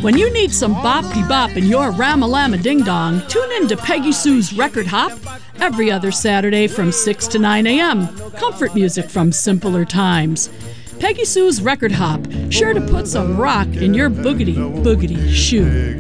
When you need some bop-de-bop in your Ramalama-Ding-Dong, tune in to Peggy Sue's Record Hop every other Saturday from 6 to 9 a.m. Comfort music from simpler times. Peggy Sue's Record Hop, sure to put some rock in your boogity-boogity shoe.